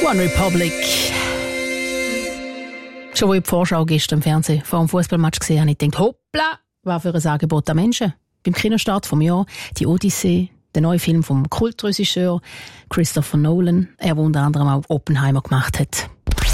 One Republic. Schon wo ich die Vorschau gestern im Fernsehen vor dem Fußballmatch gesehen habe, ich gedacht, hoppla, was für ein Angebot an Menschen. Beim Kinostart vom Jahr die Odyssee, der neue Film vom Kultregisseur Christopher Nolan, der unter anderem auch Oppenheimer gemacht hat.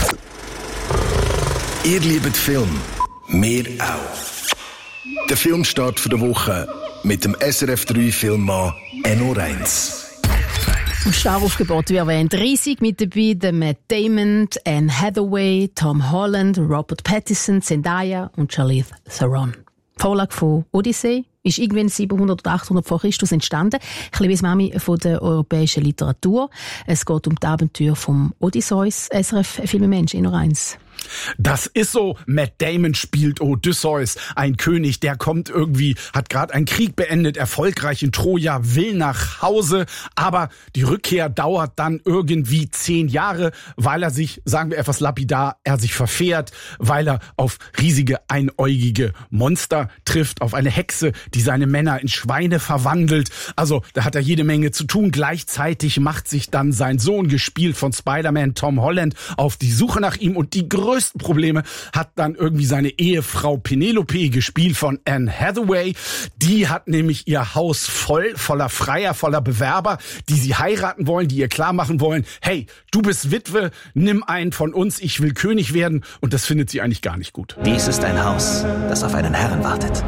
Ihr liebt Film, wir auch. Der Filmstart der Woche mit dem SRF 3 Filmmann Enno Reins. Im Staraufgebot wie erwähnt riesig mit dabei der Matt Damon, Anne Hathaway, Tom Holland, Robert Pattinson, Zendaya und Charlize Theron. Die Vorlage von Odyssee ist irgendwann 700 oder 800 vor Christus entstanden. Ein bisschen wie das Mami von der europäischen Literatur. Es geht um die Abenteuer vom Odysseus. SRF Filmmensch, Enno Reins. Das ist so. Matt Damon spielt Odysseus, ein König, der kommt irgendwie, hat gerade einen Krieg beendet, erfolgreich in Troja, will nach Hause, aber die Rückkehr dauert dann irgendwie 10 Jahre, weil er sich, sagen wir etwas lapidar, er sich verfährt, weil er auf riesige, einäugige Monster trifft, auf eine Hexe, die seine Männer in Schweine verwandelt. Also, da hat er jede Menge zu tun. Gleichzeitig macht sich dann sein Sohn, gespielt von Spider-Man Tom Holland, auf die Suche nach ihm und die größten Probleme hat dann irgendwie seine Ehefrau Penelope, gespielt von Anne Hathaway. Die hat nämlich ihr Haus voller Freier, voller Bewerber, die sie heiraten wollen, die ihr klar machen wollen, hey, du bist Witwe, nimm einen von uns, ich will König werden. Und das findet sie eigentlich gar nicht gut. Dies ist ein Haus, das auf einen Herrn wartet.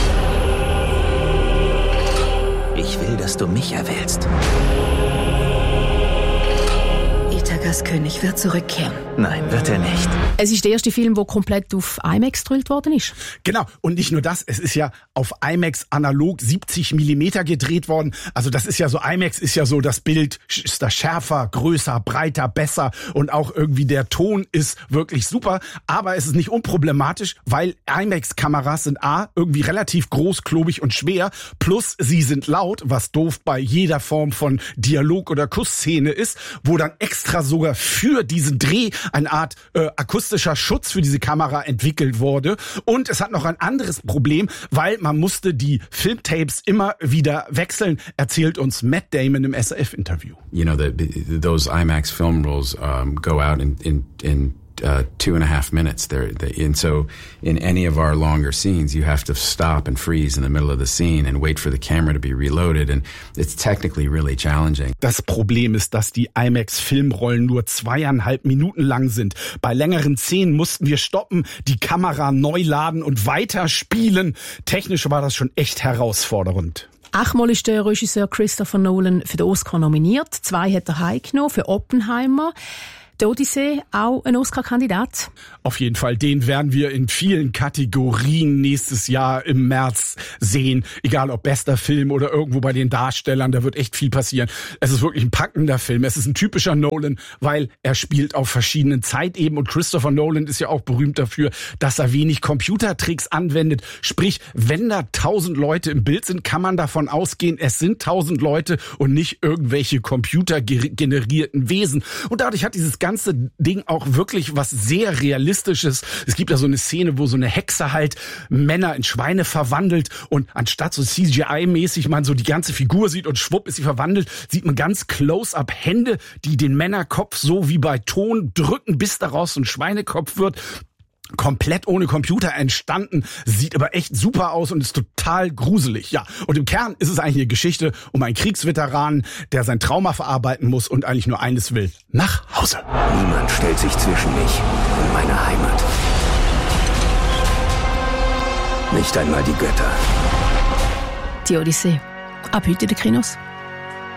Ich will, dass du mich erwählst. Ithakas König wird zurückkehren. Nein, wird er nicht. Es ist der erste Film, der komplett auf IMAX gedreht worden ist. Genau, und nicht nur das, es ist ja auf IMAX analog 70 Millimeter gedreht worden. Also das ist ja so, IMAX ist ja so, das Bild ist da schärfer, größer, breiter, besser und auch irgendwie der Ton ist wirklich super. Aber es ist nicht unproblematisch, weil IMAX-Kameras sind A, irgendwie relativ groß, klobig und schwer, plus sie sind laut, was doof bei jeder Form von Dialog oder Kussszene ist, wo dann extra sogar für diesen Dreh eine Art akustischer Schutz für diese Kamera entwickelt wurde. Und es hat noch ein anderes Problem, weil man musste die Filmtapes immer wieder wechseln, erzählt uns Matt Damon im SRF-Interview. You know, those IMAX film rolls go out in 2.5 minutes. And so in any of our longer scenes, you have to stop and freeze in the middle of the scene and wait for the camera to be reloaded. And it's technically really challenging. Das Problem ist, dass die IMAX-Filmrollen nur 2,5 Minuten lang sind. Bei längeren Szenen mussten wir stoppen, die Kamera neu laden und weiterspielen. Technisch war das schon echt herausfordernd. 8-mal ist der Regisseur Christopher Nolan für den Oscar nominiert. 2 hat er heimgenommen für Oppenheimer. Der Odyssee auch ein Oscar-Kandidat? Auf jeden Fall, den werden wir in vielen Kategorien nächstes Jahr im März sehen. Egal ob bester Film oder irgendwo bei den Darstellern, da wird echt viel passieren. Es ist wirklich ein packender Film. Es ist ein typischer Nolan, weil er spielt auf verschiedenen Zeitebenen. Und Christopher Nolan ist ja auch berühmt dafür, dass er wenig Computertricks anwendet. Sprich, wenn da 1000 Leute im Bild sind, kann man davon ausgehen, es sind 1000 Leute und nicht irgendwelche computergenerierten Wesen. Und dadurch hat dieses ganze Ding auch wirklich was sehr Realistisches. Es gibt ja so eine Szene, wo so eine Hexe halt Männer in Schweine verwandelt und anstatt so CGI-mäßig man so die ganze Figur sieht und schwupp ist sie verwandelt, sieht man ganz close-up Hände, die den Männerkopf so wie bei Ton drücken, bis daraus so ein Schweinekopf wird. Komplett ohne Computer entstanden, sieht aber echt super aus und ist total gruselig. Ja, und im Kern ist es eigentlich eine Geschichte um einen Kriegsveteranen, der sein Trauma verarbeiten muss und eigentlich nur eines will: nach Hause. Niemand stellt sich zwischen mich und meine Heimat. Nicht einmal die Götter. Die Odyssee. Ab heute in den Kinos.